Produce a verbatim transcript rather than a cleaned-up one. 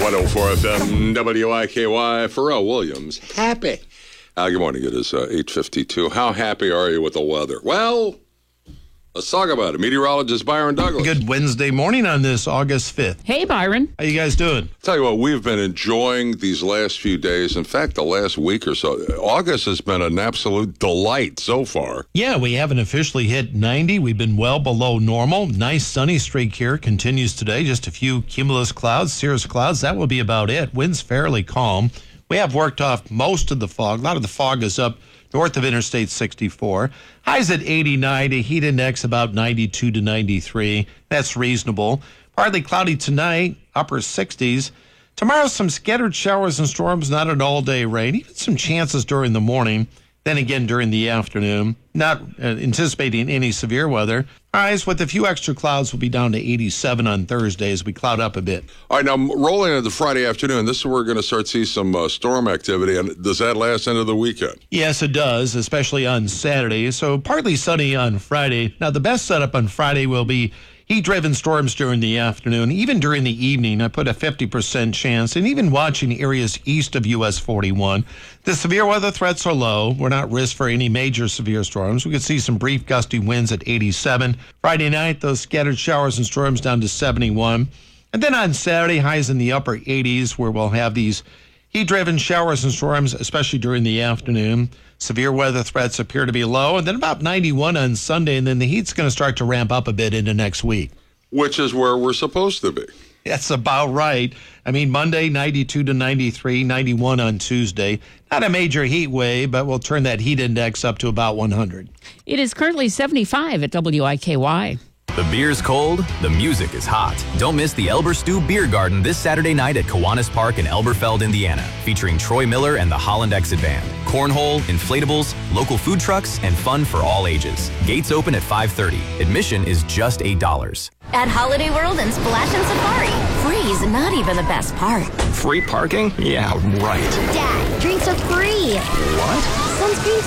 one oh four F M, W I K Y, Pharrell Williams, happy. Uh, good morning, it is uh, eight fifty-two. How happy are you with the weather? Well, let's talk about it. Meteorologist Byron Douglas. Good Wednesday morning on this August fifth. Hey, Byron. How you guys doing? Tell you what, we've been enjoying these last few days. In fact, the last week or so. August has been an absolute delight so far. Yeah, we haven't officially hit ninety. We've been well below normal. Nice sunny streak here continues today. Just a few cumulus clouds, cirrus clouds. That will be about it. Winds fairly calm. We have worked off most of the fog. A lot of the fog is up north of Interstate sixty-four. Highs at eighty-nine, a heat index about ninety-two to ninety-three. That's reasonable. Partly cloudy tonight, upper sixties. Tomorrow, some scattered showers and storms, not an all-day rain. Even some chances during the morning. Then again during the afternoon. Not uh, anticipating any severe weather. Highs with a few extra clouds will be down to eighty-seven on Thursday as we cloud up a bit. All right, now rolling into Friday afternoon, this is where we're going to start to see some uh, storm activity. And does that last into the weekend? Yes, it does, especially on Saturday. So partly sunny on Friday. Now, the best setup on Friday will be heat-driven storms during the afternoon. Even during the evening, I put a fifty percent chance, and even watching areas east of U S forty-one. The severe weather threats are low. We're not risk for any major severe storms. We could see some brief gusty winds at eighty-seven. Friday night, those scattered showers and storms down to seventy-one. And then on Saturday, highs in the upper eighties, where we'll have these heat-driven showers and storms, especially during the afternoon. Severe weather threats appear to be low, and then about ninety-one on Sunday, and then the heat's going to start to ramp up a bit into next week. Which is where we're supposed to be. That's about right. I mean, Monday, ninety-two to ninety-three, ninety-one on Tuesday. Not a major heat wave, but we'll turn that heat index up to about one hundred. It is currently seventy-five at W I K Y. The beer's cold, the music is hot. Don't miss the Elber Stew Beer Garden this Saturday night at Kiwanis Park in Elberfeld, Indiana, featuring Troy Miller and the Holland Exit Band. Cornhole, inflatables, local food trucks, and fun for all ages. Gates open at five thirty. Admission is just eight dollars. At Holiday World and Splash and Safari, free is not even the best part. Free parking? Yeah, right. Dad, drinks are free. What? Sunscreen's